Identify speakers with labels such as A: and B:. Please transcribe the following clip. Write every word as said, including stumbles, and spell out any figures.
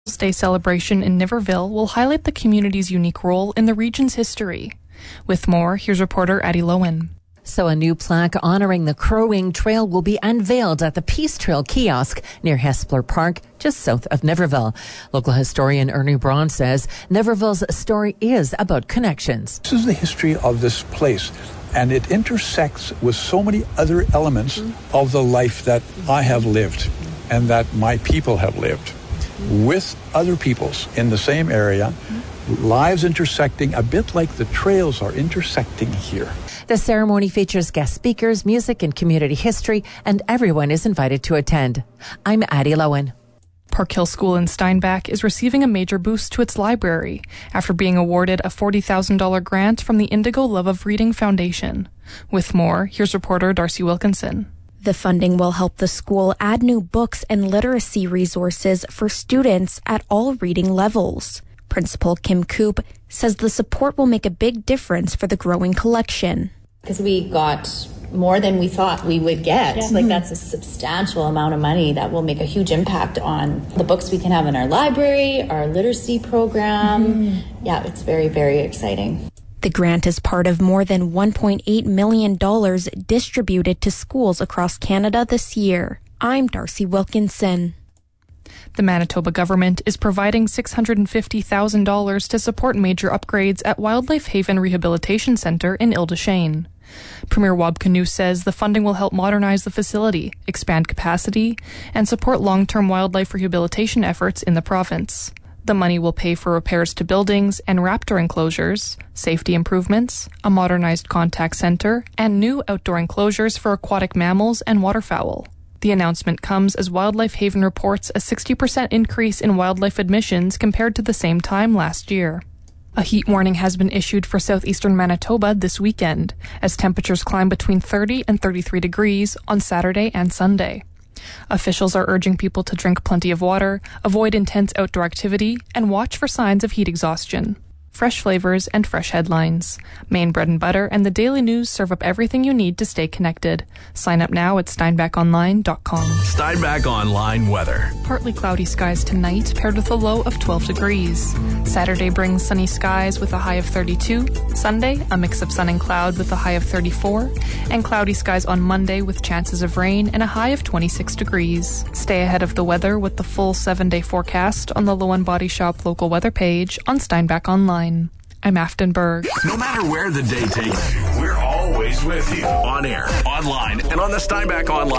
A: Day celebration in Niverville will highlight the community's unique role in the region's history. With more, here's reporter Addie Lowen.
B: So a new plaque honoring the Crow Wing Trail will be unveiled at the Peace Trail kiosk near Hespeler Park, just south of Niverville. Local historian Ernie Braun says Niverville's story is about connections.
C: This is the history of this place, and it intersects with so many other elements mm-hmm. of the life that I have lived and that my people have lived with other peoples in the same area. Mm-hmm. Lives intersecting a bit like the trails are intersecting here.
B: The ceremony features guest speakers, music and community history, and everyone is invited to attend. I'm Addie Lowen.
A: Park Hill School in Steinbach is receiving a major boost to its library after being awarded a forty thousand dollars grant from the Indigo Love of Reading Foundation. With more, here's reporter Darcy Wilkinson.
D: The funding will help the school add new books and literacy resources for students at all reading levels. Principal Kim Koop says the support will make a big difference for the growing collection.
E: Because we got more than we thought we would get. Yeah. Like, that's a substantial amount of money that will make a huge impact on the books we can have in our library, our literacy program. Mm-hmm. Yeah, it's very, very exciting.
D: The grant is part of more than one point eight million dollars distributed to schools across Canada this year. I'm Darcy Wilkinson.
A: The Manitoba government is providing six hundred fifty thousand dollars to support major upgrades at Wildlife Haven Rehabilitation Centre in Ile-des-Chênes. Premier Wab Kinew says the funding will help modernize the facility, expand capacity, and support long-term wildlife rehabilitation efforts in the province. The money will pay for repairs to buildings and raptor enclosures, safety improvements, a modernized contact centre, and new outdoor enclosures for aquatic mammals and waterfowl. The announcement comes as Wildlife Haven reports a sixty percent increase in wildlife admissions compared to the same time last year. A heat warning has been issued for southeastern Manitoba this weekend, as temperatures climb between thirty and thirty-three degrees on Saturday and Sunday. Officials are urging people to drink plenty of water, avoid intense outdoor activity, and watch for signs of heat exhaustion. Fresh flavors and fresh headlines. Maine Bread and Butter and the Daily News serve up everything you need to stay connected. Sign up now at steinbach online dot com.
F: Steinbach Online weather.
A: Partly cloudy skies tonight, paired with a low of twelve degrees. Saturday brings sunny skies with a high of thirty-two. Sunday, a mix of sun and cloud with a high of thirty-four. And cloudy skies on Monday with chances of rain and a high of twenty-six degrees. Stay ahead of the weather with the full seven-day forecast on the Low and Body Shop local weather page on Steinbach Online. I'm Afton Berg.
F: No matter where the day takes you, we're always with you. On air, online, and on the Steinbach Online